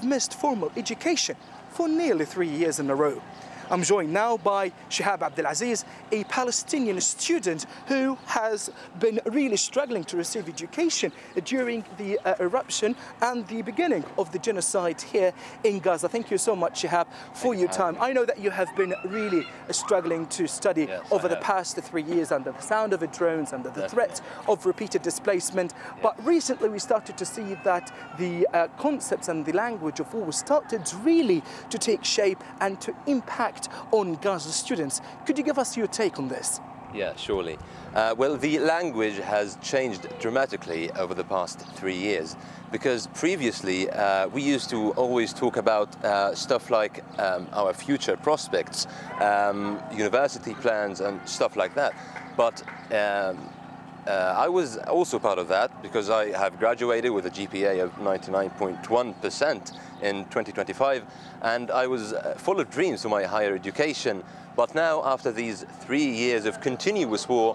have missed formal education for nearly 3 years in a row. I'm joined now by Shihab Abdelaziz, a Palestinian student who has been really struggling to receive education during the eruption and the beginning of the genocide here in Gaza. Thank you so much, Shihab, for your time. I know that you have been really struggling to study over the past 3 years under the sound of the drones, under the threat of repeated displacement. But recently we started to see that the concepts and the language of war started really to take shape and to impact on Gaza students. Could you give us your take on this? Yeah, surely. Well, the language has changed dramatically over the past 3 years, because previously we used to always talk about stuff like our future prospects, university plans and stuff like that. But I was also part of that because I have graduated with a GPA of 99.1% in 2025, and I was full of dreams for my higher education. But now, after these 3 years of continuous war,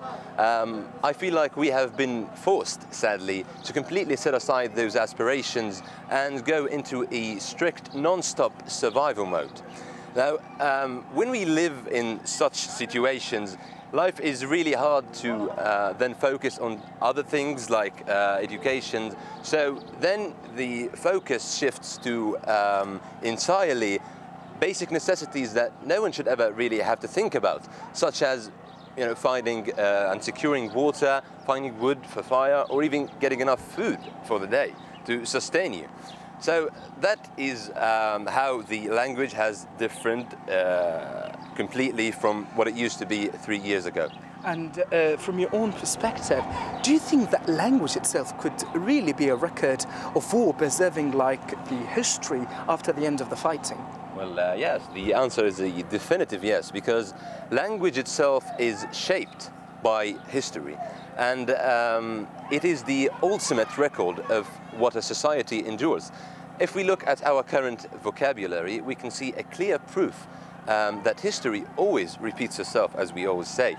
I feel like we have been forced, sadly, to completely set aside those aspirations and go into a strict, non-stop survival mode. Now, when we live in such situations, life is really hard to then focus on other things like education. So then the focus shifts to entirely basic necessities that no one should ever really have to think about, such as finding and securing water, finding wood for fire, or even getting enough food for the day to sustain you. So that is how the language has different completely from what it used to be 3 years ago. And from your own perspective, do you think that language itself could really be a record of war, preserving like the history after the end of the fighting? Well, yes, the answer is a definitive yes, because language itself is shaped by history, and it is the ultimate record of what a society endures. If we look at our current vocabulary, we can see a clear proof that history always repeats itself, as we always say.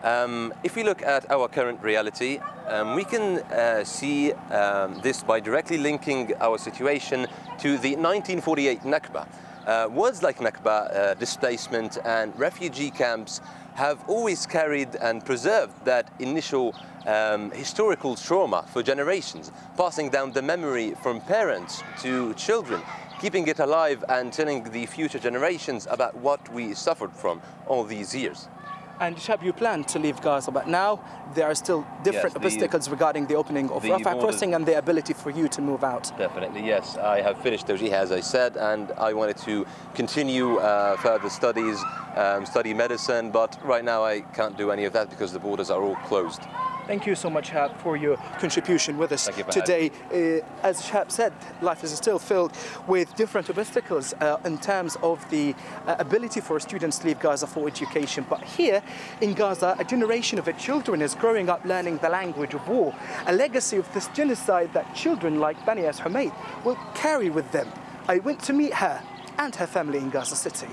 If we look at our current reality, we can see this by directly linking our situation to the 1948 Nakba. Words like Nakba, displacement and refugee camps have always carried and preserved that initial historical trauma for generations, passing down the memory from parents to children, keeping it alive and telling the future generations about what we suffered from all these years. And Shihab, you plan to leave Gaza, but now there are still different obstacles regarding the opening of Rafah crossing and the ability for you to move out. Definitely, yes. I have finished Tawjih, as I said, and I wanted to continue further studies, study medicine, but right now I can't do any of that because the borders are all closed. Thank you so much, Shihab, for your contribution with us today. As Shihab said, life is still filled with different obstacles in terms of the ability for students to leave Gaza for education. But here in Gaza, a generation of children is growing up learning the language of war, a legacy of this genocide that children like Banias Humaid will carry with them. I went to meet her and her family in Gaza City.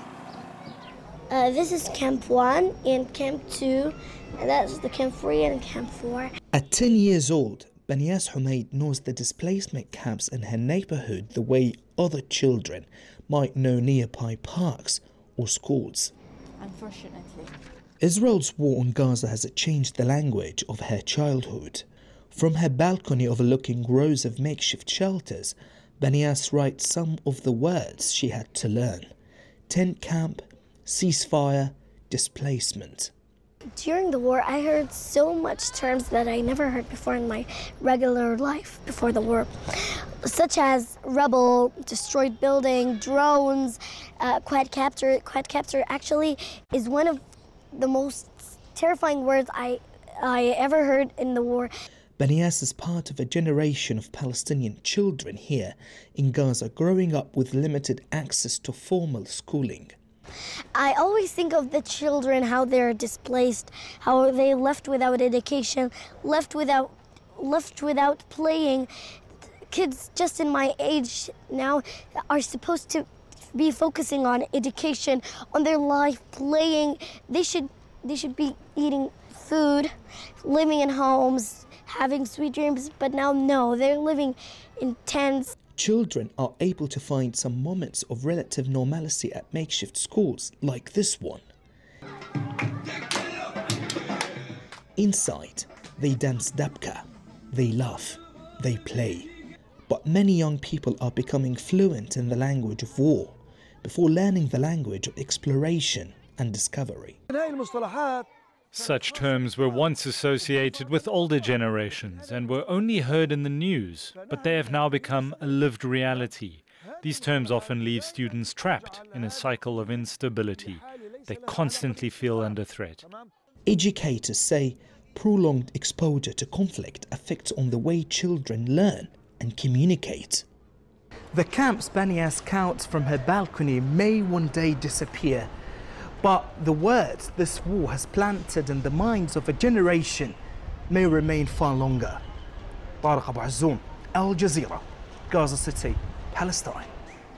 This is Camp 1 and Camp 2, and that's the Camp 3 and Camp 4. At 10 years old, Banias Humaid knows the displacement camps in her neighborhood the way other children might know nearby parks or schools. Unfortunately. Israel's war on Gaza has changed the language of her childhood. From her balcony overlooking rows of makeshift shelters, Banias writes some of the words she had to learn. Tent camp, ceasefire, displacement. During the war, I heard so much terms that I never heard before in my regular life before the war, such as rebel, destroyed building, drones, quad capture. Quad capture actually is one of the most terrifying words I ever heard in the war. Banias is part of a generation of Palestinian children here in Gaza growing up with limited access to formal schooling. I always think of the children, how they're displaced, how they left without education, left without playing. Kids just in my age now are supposed to be focusing on education, on their life, playing. They should be eating food, living in homes, having sweet dreams, but now no, they're living in tents. children are able to find some moments of relative normalcy at makeshift schools like this one. Inside, they dance dabka, they laugh, they play. But many young people are becoming fluent in the language of war before learning the language of exploration and discovery. Such terms were once associated with older generations and were only heard in the news, but they have now become a lived reality. These terms often leave students trapped in a cycle of instability. They constantly feel under threat. Educators say prolonged exposure to conflict affects on the way children learn and communicate. The camps Banias counts from her balcony may one day disappear, but the words this war has planted in the minds of a generation may remain far longer. Tariq Abu Azzoum, Al Jazeera, Gaza City, Palestine.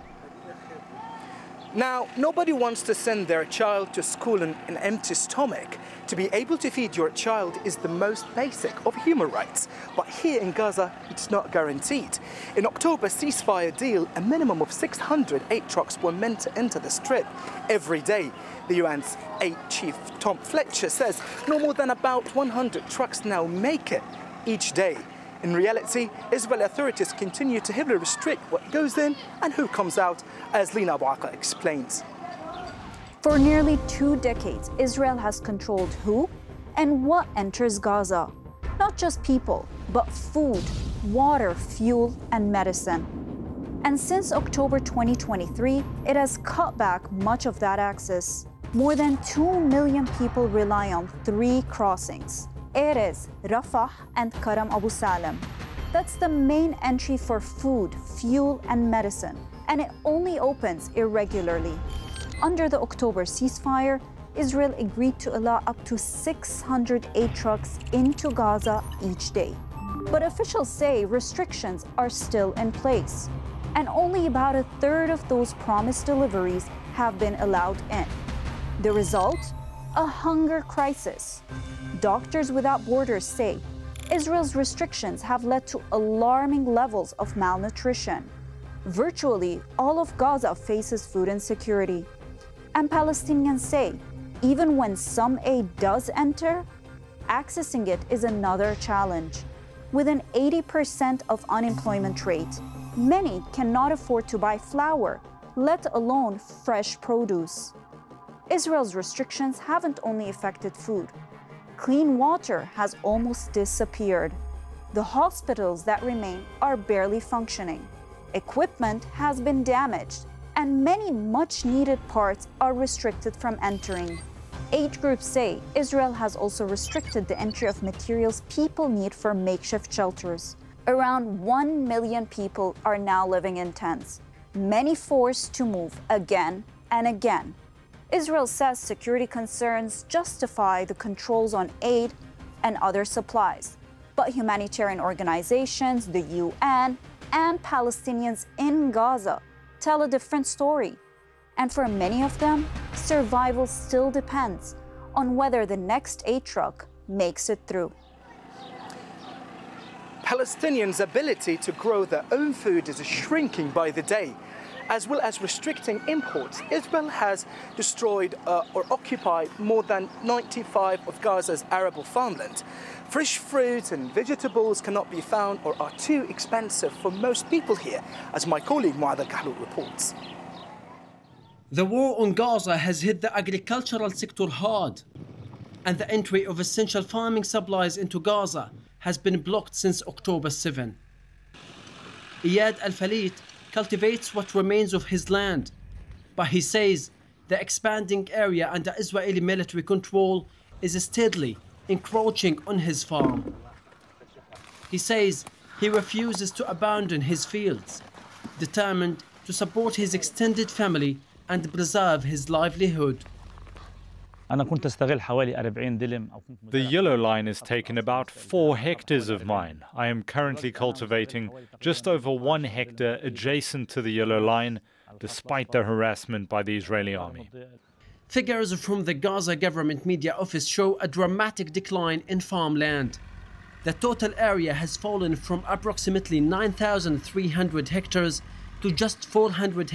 Now, nobody wants to send their child to school on an empty stomach. To be able to feed your child is the most basic of human rights. But here in Gaza, it's not guaranteed. In October's ceasefire deal, a minimum of 608 trucks were meant to enter the Strip every day. The UN's aid chief, Tom Fletcher, says no more than about 100 trucks now make it each day. In reality, Israeli authorities continue to heavily restrict what goes in and who comes out, as Lina Abu Aqla explains. For nearly 2 decades, Israel has controlled who and what enters Gaza. Not just people, but food, water, fuel, and medicine. And since October 2023, it has cut back much of that access. More than 2 million people rely on 3 crossings: Erez, Rafah, and Karam Abu Salam. That's the main entry for food, fuel, and medicine, and it only opens irregularly. Under the October ceasefire, Israel agreed to allow up to 608 trucks into Gaza each day. But officials say restrictions are still in place, and only about a third of those promised deliveries have been allowed in. The result? A hunger crisis. Doctors Without Borders say Israel's restrictions have led to alarming levels of malnutrition. Virtually all of Gaza faces food insecurity. And Palestinians say even when some aid does enter, accessing it is another challenge. With an 80% of unemployment rate, many cannot afford to buy flour, let alone fresh produce. Israel's restrictions haven't only affected food. Clean water has almost disappeared. The hospitals that remain are barely functioning. Equipment has been damaged, and many much-needed parts are restricted from entering. Aid groups say Israel has also restricted the entry of materials people need for makeshift shelters. Around 1 million people are now living in tents, many forced to move again and again. Israel says security concerns justify the controls on aid and other supplies. But humanitarian organizations, the UN, and Palestinians in Gaza tell a different story. And for many of them, survival still depends on whether the next aid truck makes it through. Palestinians' ability to grow their own food is shrinking by the day. As well as restricting imports, Israel has destroyed or occupied more than 95% of Gaza's arable farmland. Fresh fruit and vegetables cannot be found or are too expensive for most people here, as my colleague Muad Al-Kahlout reports. The war on Gaza has hit the agricultural sector hard, and the entry of essential farming supplies into Gaza has been blocked since October 7. Iyad Al-Falit cultivates what remains of his land, but he says the expanding area under Israeli military control is steadily encroaching on his farm. He says he refuses to abandon his fields, determined to support his extended family and preserve his livelihood. The yellow line has taken about 4 hectares of mine. I am currently cultivating just over 1 hectare adjacent to the yellow line, despite the harassment by the Israeli army. Figures from the Gaza government media office show a dramatic decline in farmland. the total area has fallen from approximately 9,300 hectares to just 400